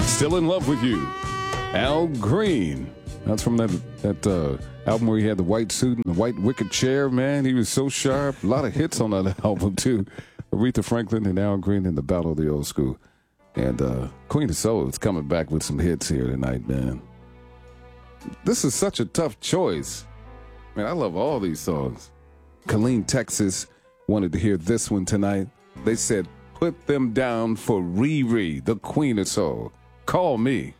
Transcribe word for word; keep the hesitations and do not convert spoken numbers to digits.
Still in Love with You. Al Green. That's from that that uh, album where he had the white suit and the white wicker chair, man. He was so sharp. A lot of hits on that album, too. Aretha Franklin and Al Green in the Battle of the Old School. And uh, Queen of Soul is coming back with some hits here tonight, man. This is such a tough choice. Man, I love all these songs. Killeen, Texas, wanted to hear this one tonight. They said, put them down for Riri, the Queen of Soul. Call me.